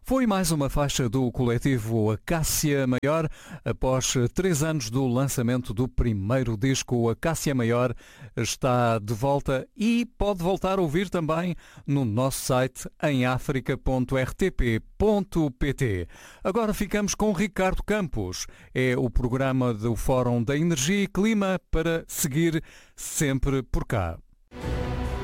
Foi mais uma faixa do coletivo Acácia Maior. Após 3 anos do lançamento do primeiro disco, Acácia Maior está de volta e pode voltar a ouvir também no nosso site em africa.rtp.pt. Agora ficamos com Ricardo Campos. É o programa do Fórum da Energia e Clima para seguir sempre por cá.